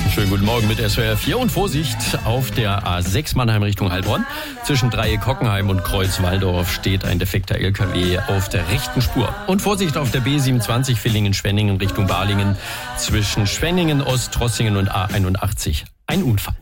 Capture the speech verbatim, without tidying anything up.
Schönen guten Morgen mit S W R vier und Vorsicht auf der A sechs Mannheim Richtung Heilbronn. Zwischen Dreieck Hockenheim und Kreuz Walldorf steht ein defekter L K W auf der rechten Spur. Und Vorsicht auf der B siebenundzwanzig Villingen-Schwenningen Richtung Balingen. Zwischen Schwenningen, Ost, Trossingen und A einundachtzig ein Unfall.